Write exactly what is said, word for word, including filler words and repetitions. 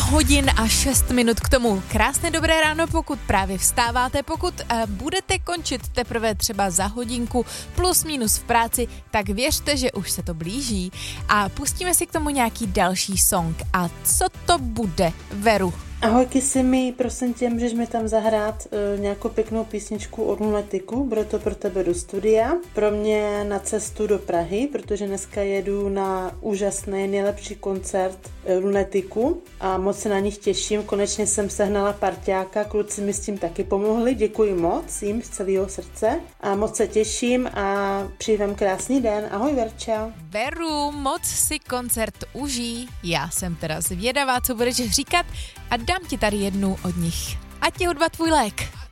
hodin a šest minut k tomu. Krásné dobré ráno, pokud právě vstáváte, pokud uh, budete končit teprve třeba za hodinku plus minus v práci, tak věřte, že už se to blíží a pustíme si k tomu nějaký další song. A co to bude, Veru? Ahoj Kisi mi, prosím tě, můžeš mi tam zahrát uh, nějakou pěknou písničku od Lunatiku, bude to pro tebe do studia, pro mě na cestu do Prahy, protože dneska jedu na úžasný, nejlepší koncert uh, Lunatiku a moc se na nich těším, konečně jsem sehnala parťáka, kluci mi s tím taky pomohli, děkuji moc jim z celého srdce a moc se těším a přeji vám krásný den, ahoj Verča. Veru, moc si koncert užij, já jsem teda zvědavá, co budeš říkat a dám ti tady jednu od nich. Ať je hudba tvůj lék.